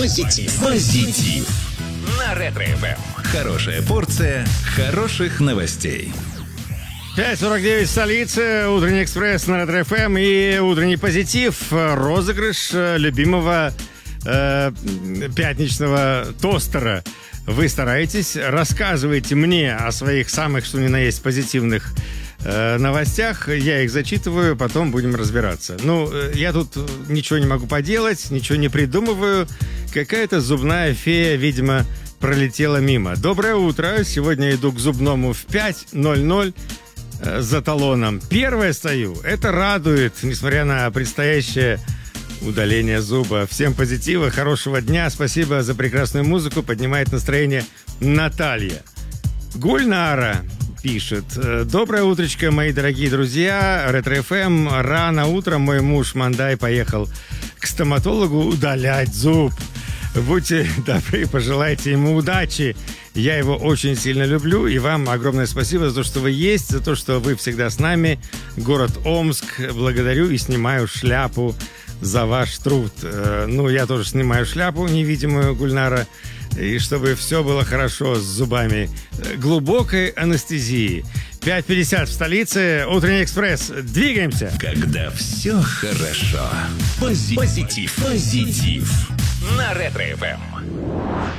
Позитив. На Ретро-ФМ. Хорошая порция хороших новостей. 5:49 в столице, утренний экспресс на Ретро-ФМ и утренний позитив. Розыгрыш любимого пятничного тостера. Вы стараетесь, рассказывайте мне о своих самых, что ни на есть, позитивных новостях. Я их зачитываю, потом будем разбираться. Я тут ничего не могу поделать, ничего не придумываю. Какая-то зубная фея, видимо, пролетела мимо. Доброе утро. Сегодня иду к зубному в 5:00 за талоном. Первое стою. Это радует, несмотря на предстоящее удаление зуба. Всем позитива, хорошего дня. Спасибо за прекрасную музыку. Поднимает настроение Наталья. Гульнара пишет: доброе утречко, мои дорогие друзья. Ретро-ФМ. Рано утром мой муж Мандай поехал к стоматологу удалять зуб. Будьте добры, пожелайте ему удачи. Я его очень сильно люблю. И вам огромное спасибо за то, что вы есть, за то, что вы всегда с нами. Город Омск. Благодарю и снимаю шляпу за ваш труд. Я тоже снимаю шляпу невидимую, Гульнара. И чтобы все было хорошо с зубами. Глубокой анестезии. 5:50 в столице. Утренний экспресс. Двигаемся. Когда все хорошо. Позитив. На Ретро-ФМ.